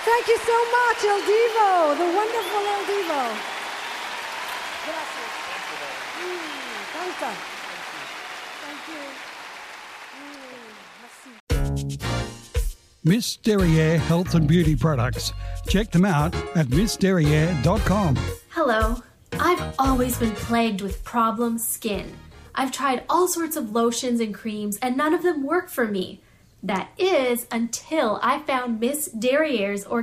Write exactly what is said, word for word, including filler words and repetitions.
Thank you so much, El Divo, the wonderful El Divo. Gracias. Mm, tanta. Thank you. Mm, merci. Miss Derriere Health and Beauty Products. Check them out at miss derriere dot com. Hello. I've always been plagued with problem skin. I've tried all sorts of lotions and creams and none of them work for me. That is until I found Miss Derriere's